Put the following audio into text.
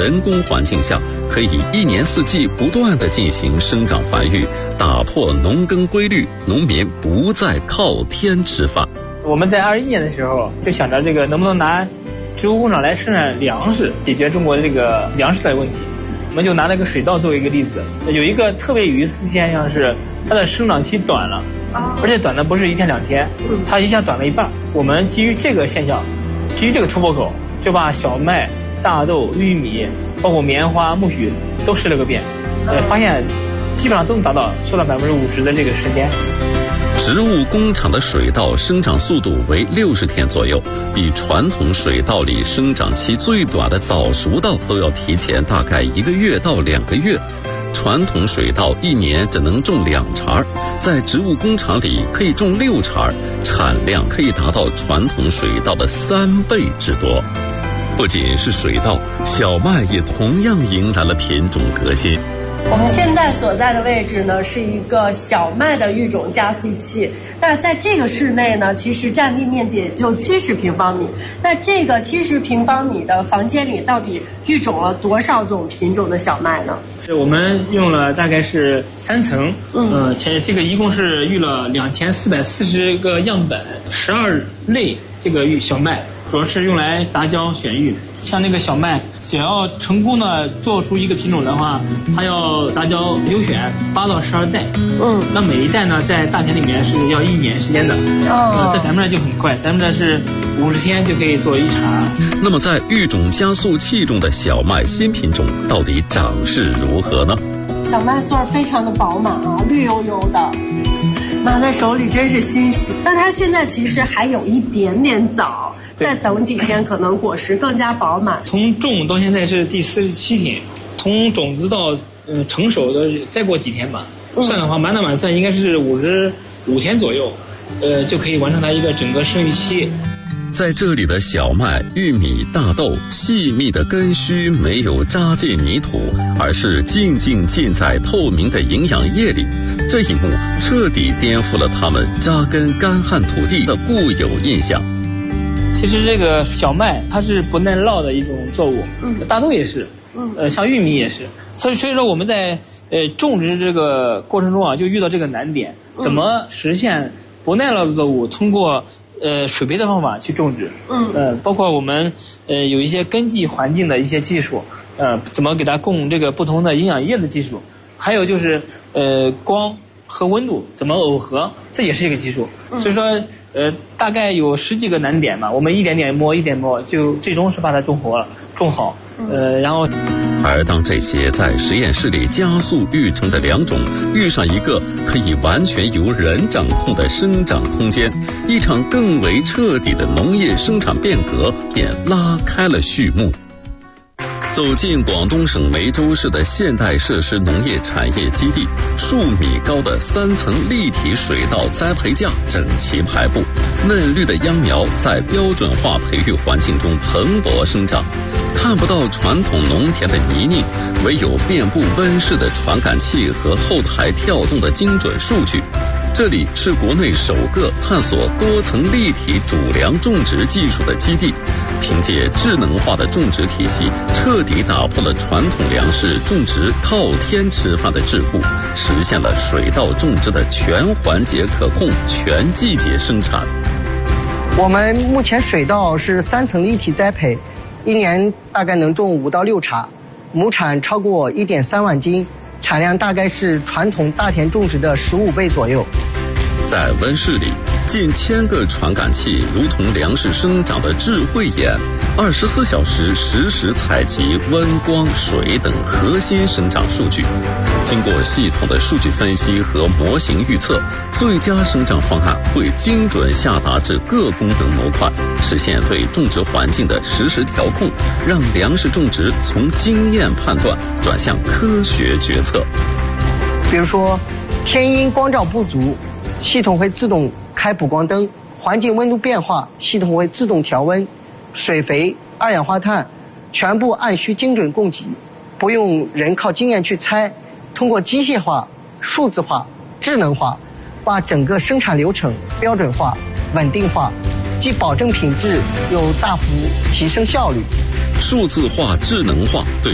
人工环境下，可以一年四季不断地进行生长繁育，打破农耕规律，农民不再靠天吃饭。 我们在21年的时候就想着这个能不能拿植物工厂来生产粮食，解决中国这个粮食的问题。我们就拿那个水稻作为一个例子，有一个特别有意思的现象是，它的生长期短了，而且短的不是1天2天，它一下短了一半。我们基于这个现象，基于这个突破口，就把小麦、大豆、玉米，包括棉花、苜蓿都试了个遍，发现基本上都能达到缩短50%的这个时间。 植物工厂的水稻生长速度为60天左右，比传统水稻里生长期最短的早熟稻都要提前大概1个月到2个月。传统水稻一年只能种2茬，在植物工厂里可以种6茬，产量可以达到传统水稻的3倍之多。不仅是水稻，小麦也同样迎来了品种革新。 我们现在所在的位置呢，是一个小麦的育种加速器。那在这个室内呢，其实占地面积也就70平方米。那这个70平方米的房间里，到底育种了多少种品种的小麦呢？ 我们用了大概是3层，这个一共是育了2440个样本，12类这个小麦，主要是用来杂交选育。像那个小麦，想要成功的做出一个品种的话，它要杂交优选8到12代。那每一代呢，在大田里面是要1年时间的。在咱们这就很快，咱们这是50天就可以做1茬。 那么在育种加速器中的小麦新品种到底长势如何呢？ 小麦穗非常的饱满啊，绿油油的，拿在手里真是欣喜。但它现在其实还有一点点早。再等几天，可能果实更加饱满。 从种到现在是第47天，从种子到成熟的再过几天吧。算的话，满打满算应该是55天左右，就可以完成它一个整个生育期。 在这里的小麦、玉米、大豆，细密的根须没有扎进泥土，而是静静浸在透明的营养液里。这一幕彻底颠覆了它们扎根干旱土地的固有印象。 其实这个小麦它是不耐涝的一种作物，大豆也是，像玉米也是，所以说我们在种植这个过程中啊，就遇到这个难点，怎么实现不耐涝的作物通过水培的方法去种植，包括我们有一些根系环境的一些技术，怎么给它供这个不同的营养液的技术，还有就是光和温度怎么耦合，这也是一个技术，所以说。大概有10几个难点吧，我们一点点摸，就最终是把它种活了，种好。然后， 而当这些在实验室里加速育成的良种遇上一个可以完全由人掌控的生长空间，一场更为彻底的农业生产变革便拉开了序幕。走进广东省梅州市的现代设施农业产业基地，数米高的3层立体水稻栽培架整齐排布，嫩绿的秧苗在标准化培育环境中蓬勃生长，看不到传统农田的泥泞，唯有遍布温室的传感器和后台跳动的精准数据。这里是国内首个探索多层立体主粮种植技术的基地，凭借智能化的种植体系，彻底打破了传统粮食种植靠天吃饭的桎梏，实现了水稻种植的全环节可控、全季节生产。 我们目前水稻是3层立体栽培，一年大概能种5到6茬，亩产超过1.3万斤，产量大概是传统大田种植的15倍左右。 在温室里，近1000个传感器如同粮食生长的智慧眼，24小时实时采集温、光、水等核心生长数据。经过系统的数据分析和模型预测，最佳生长方案会精准下达至各功能模块，实现对种植环境的实时调控，让粮食种植从经验判断转向科学决策。 比如说，天阴光照不足，系统会自动开补光灯；环境温度变化，系统会自动调温；水肥、二氧化碳全部按需精准供给，不用人靠经验去猜，通过机械化、数字化、智能化，把整个生产流程标准化、稳定化，既保证品质，又大幅提升效率。 数字化、智能化对